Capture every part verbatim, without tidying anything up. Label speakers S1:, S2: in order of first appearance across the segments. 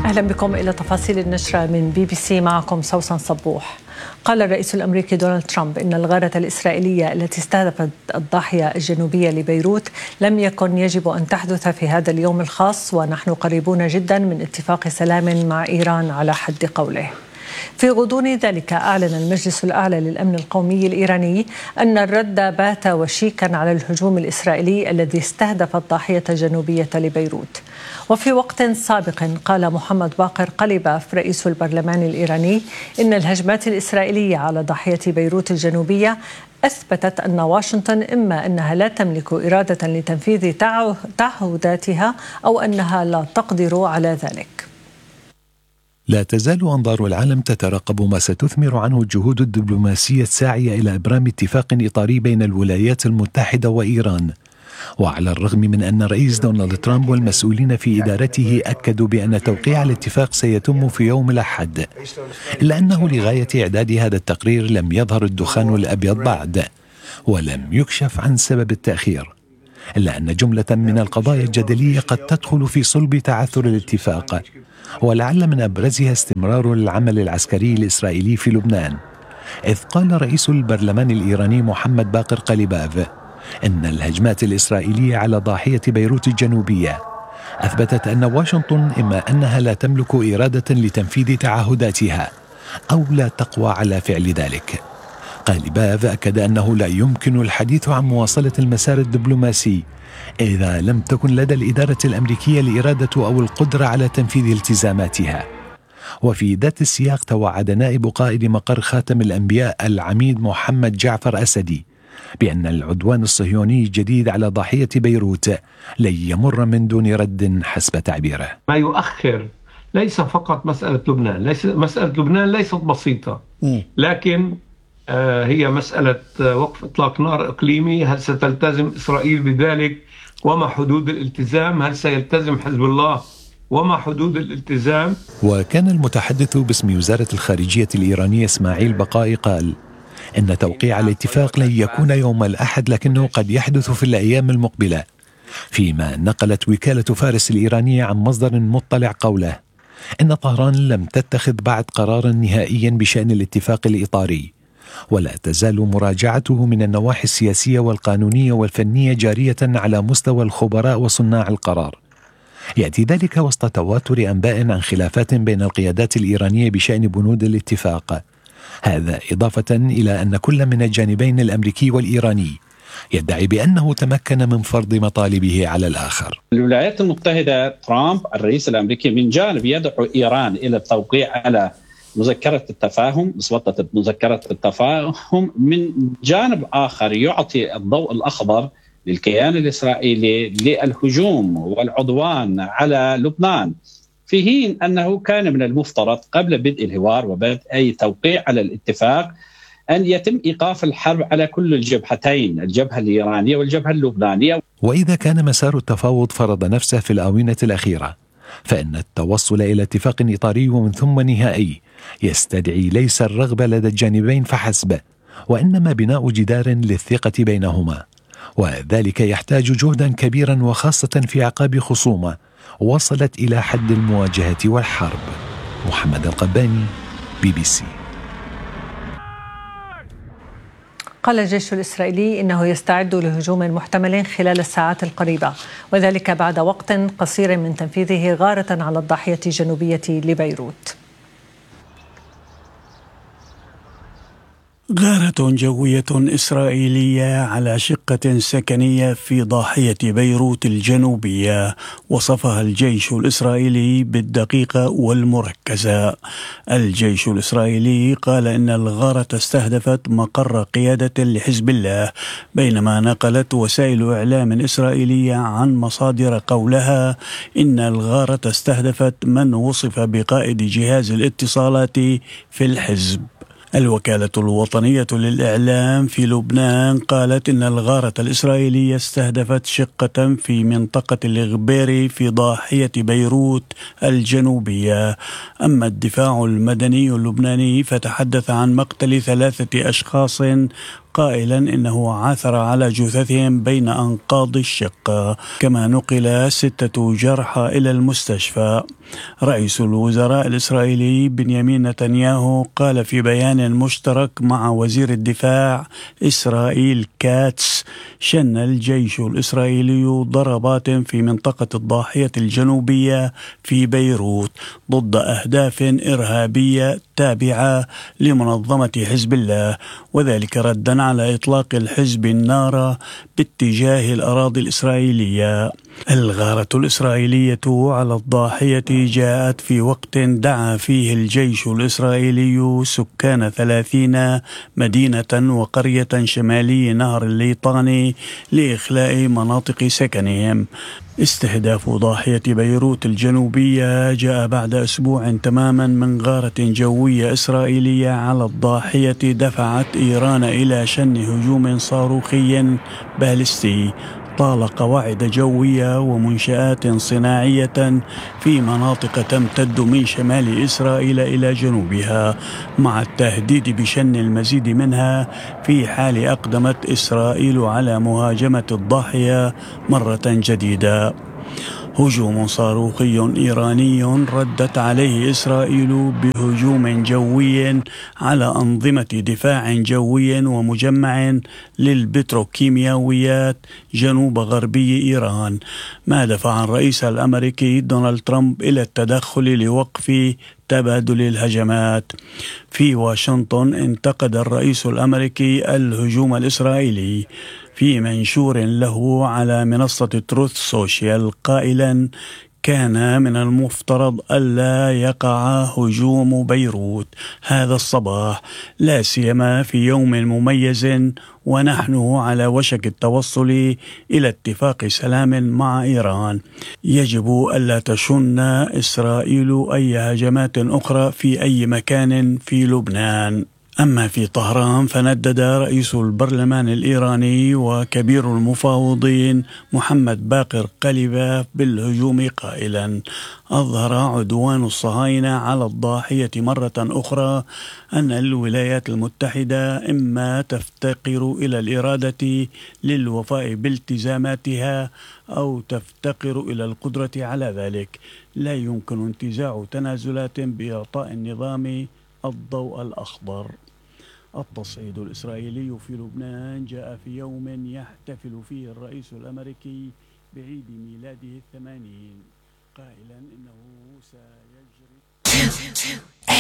S1: أهلا بكم إلى تفاصيل النشرة من بي بي سي. معكم سوسن صبوح. قال الرئيس الأمريكي دونالد ترامب إن الغارة الإسرائيلية التي استهدفت الضاحية الجنوبية لبيروت لم يكن يجب أن تحدث في هذا اليوم الخاص، ونحن قريبون جدا من اتفاق سلام مع إيران على حد قوله. في غضون ذلك أعلن المجلس الأعلى للأمن القومي الإيراني أن الرد بات وشيكا على الهجوم الإسرائيلي الذي استهدف الضاحية الجنوبية لبيروت. وفي وقت سابق قال محمد باقر قليباف رئيس البرلمان الإيراني إن الهجمات الإسرائيلية على ضاحية بيروت الجنوبية أثبتت أن واشنطن إما أنها لا تملك إرادة لتنفيذ تعهداتها أو أنها لا تقدر على ذلك.
S2: لا تزال أنظار العالم تترقب ما ستثمر عنه الجهود الدبلوماسية الساعية إلى إبرام اتفاق إطاري بين الولايات المتحدة وإيران. وعلى الرغم من أن الرئيس دونالد ترامب والمسؤولين في إدارته أكدوا بأن توقيع الاتفاق سيتم في يوم الأحد، إلا أنه لغاية إعداد هذا التقرير لم يظهر الدخان الأبيض بعد، ولم يكشف عن سبب التأخير، إلا أن جملة من القضايا الجدلية قد تدخل في صلب تعثر الاتفاق، ولعل من أبرزها استمرار العمل العسكري الإسرائيلي في لبنان. إذ قال رئيس البرلمان الإيراني محمد باقر قليباف إن الهجمات الإسرائيلية على ضاحية بيروت الجنوبية أثبتت أن واشنطن إما أنها لا تملك إرادة لتنفيذ تعهداتها أو لا تقوى على فعل ذلك. قليباف أكد أنه لا يمكن الحديث عن مواصلة المسار الدبلوماسي إذا لم تكن لدى الإدارة الأمريكية الإرادة أو القدرة على تنفيذ التزاماتها. وفي ذات السياق توعد نائب قائد مقر خاتم الأنبياء العميد محمد جعفر أسدي بأن العدوان الصهيوني الجديد على ضاحية بيروت لن يمر من دون رد حسب تعبيره.
S3: ما يؤخر ليس فقط مسألة لبنان، ليس مسألة لبنان ليست بسيطة، لكن آه هي مسألة آه وقف إطلاق نار إقليمي. هل ستلتزم إسرائيل بذلك؟ وما حدود الالتزام؟ هل سيلتزم حزب الله؟ وما حدود الالتزام؟
S2: وكان المتحدث باسم وزارة الخارجية الإيرانية إسماعيل بقائي قال إن توقيع الاتفاق لن يكون يوم الأحد، لكنه قد يحدث في الأيام المقبلة. فيما نقلت وكالة فارس الإيرانية عن مصدر مطلع قوله إن طهران لم تتخذ بعد قرارا نهائيا بشأن الاتفاق الإطاري، ولا تزال مراجعته من النواحي السياسية والقانونية والفنية جارية على مستوى الخبراء وصناع القرار. يأتي ذلك وسط تواتر أنباء عن خلافات بين القيادات الإيرانية بشأن بنود الاتفاق. هذا إضافة إلى أن كل من الجانبين الأمريكي والإيراني يدعي بأنه تمكن من فرض مطالبه على الآخر.
S4: الولايات المتحدة ترامب الرئيس الأمريكي من جانب يدعو إيران إلى التوقيع على مذكرة التفاهم، مسودة مذكرة التفاهم، من جانب آخر يعطي الضوء الأخضر للكيان الإسرائيلي للهجوم والعدوان على لبنان، في حين أنه كان من المفترض قبل بدء الحوار وبدء أي توقيع على الاتفاق أن يتم إيقاف الحرب على كل الجبهتين، الجبهة الإيرانية والجبهة اللبنانية.
S2: وإذا كان مسار التفاوض فرض نفسه في الآونة الأخيرة، فإن التوصل إلى اتفاق إطاري ومن ثم نهائي يستدعي ليس الرغبة لدى الجانبين فحسب، وإنما بناء جدار للثقة بينهما، وذلك يحتاج جهدا كبيرا وخاصة في أعقاب خصومة وصلت إلى حد المواجهة والحرب. محمد القباني، بي بي سي.
S1: قال الجيش الإسرائيلي إنه يستعد لهجوم محتمل خلال الساعات القريبة، وذلك بعد وقت قصير من تنفيذه غارة على الضاحية الجنوبية لبيروت.
S5: غارة جوية إسرائيلية على شقة سكنية في ضاحية بيروت الجنوبية وصفها الجيش الإسرائيلي بالدقيقة والمركزة. الجيش الإسرائيلي قال إن الغارة استهدفت مقر قيادة لحزب الله، بينما نقلت وسائل إعلام إسرائيلية عن مصادر قولها إن الغارة استهدفت من وصف بقائد جهاز الاتصالات في الحزب. الوكالة الوطنية للإعلام في لبنان قالت إن الغارة الإسرائيلية استهدفت شقة في منطقة الإغبيري في ضاحية بيروت الجنوبية. أما الدفاع المدني اللبناني فتحدث عن مقتل ثلاثة أشخاص قائلا إنه عثر على جثثهم بين أنقاض الشقة، كما نقل ستة جرحى إلى المستشفى. رئيس الوزراء الإسرائيلي بنيامين نتنياهو قال في بيان مشترك مع وزير الدفاع إسرائيل كاتس: شن الجيش الإسرائيلي ضربات في منطقة الضاحية الجنوبية في بيروت ضد أهداف إرهابية تابعة لمنظمة حزب الله، وذلك ردا على إطلاق الحزب النار باتجاه الأراضي الإسرائيلية. الغارة الإسرائيلية على الضاحية جاءت في وقت دعا فيه الجيش الإسرائيلي سكان ثلاثين مدينة وقرية شمالي نهر الليطاني لإخلاء مناطق سكنهم. استهداف ضاحية بيروت الجنوبية جاء بعد أسبوع تماما من غارة جوية إسرائيلية على الضاحية دفعت إيران إلى شن هجوم صاروخي باليستي طال قواعد جوية ومنشآت صناعية في مناطق تمتد من شمال إسرائيل إلى جنوبها، مع التهديد بشن المزيد منها في حال أقدمت إسرائيل على مهاجمة الضاحية مرة جديدة. هجوم صاروخي إيراني ردت عليه إسرائيل بهجوم جوي على أنظمة دفاع جوي ومجمع للبتروكيماويات جنوب غربي إيران، ما دفع الرئيس الأمريكي دونالد ترامب إلى التدخل لوقف تبادل الهجمات. في واشنطن انتقد الرئيس الأمريكي الهجوم الإسرائيلي في منشور له على منصة تروث سوشيال قائلا: كان من المفترض ألا يقع هجوم بيروت هذا الصباح، لا سيما في يوم مميز ونحن على وشك التوصل إلى اتفاق سلام مع إيران. يجب ألا تشن إسرائيل أي هجمات أخرى في أي مكان في لبنان. أما في طهران فندد رئيس البرلمان الإيراني وكبير المفاوضين محمد باقر قليباف بالهجوم قائلا: أظهر عدوان الصهاينة على الضاحية مرة أخرى أن الولايات المتحدة إما تفتقر إلى الإرادة للوفاء بالتزاماتها أو تفتقر إلى القدرة على ذلك. لا يمكن انتزاع تنازلات بإعطاء النظام الضوء الأخضر. التصعيد الإسرائيلي في لبنان جاء في يوم يحتفل فيه الرئيس الأمريكي بعيد ميلاده الثمانين، قائلا إنه سيجري.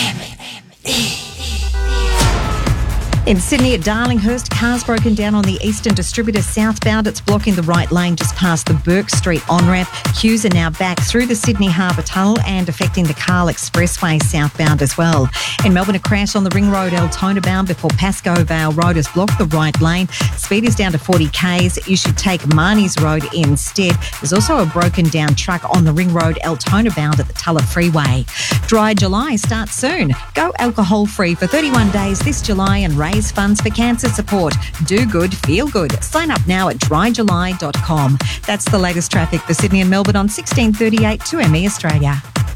S6: In Sydney at Darlinghurst, cars broken down on the Eastern Distributor southbound. It's blocking the right lane just past the Burke Street on-ramp. Queues are now back through the Sydney Harbour Tunnel and affecting the Carl Expressway southbound as well. In Melbourne, a crash on the Ring Road Altona bound before Pascoe Vale Road has blocked the right lane. Speed is down to forty kays. You should take Marnie's Road instead. There's also a broken down truck on the Ring Road Altona bound at the Tulla Freeway. Dry July starts soon. Go alcohol free for thirty-one days this July and raise funds for cancer support. Do good, feel good. Sign up now at dry july dot com. That's the latest traffic for Sydney and Melbourne on sixteen thirty-eight two M E Australia.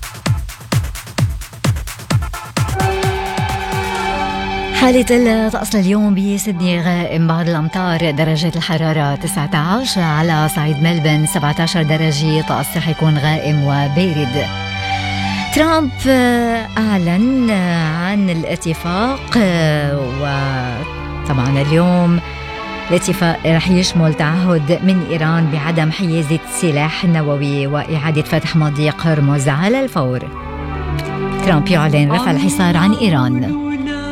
S7: حالة الطقس اليوم بسيدني غائم بعض الأمطار، درجة الحرارة تسعة عشر، على صعيد ملبن سبعة عشر درجة، طقس رح يكون غائم وبارد. ترامب أعلن عن الاتفاق، وطبعا اليوم الاتفاق رح يشمل تعهد من إيران بعدم حيازة سلاح نووي وإعادة فتح مضيق هرمز على الفور. ترامب يعلن رفع الحصار عن إيران.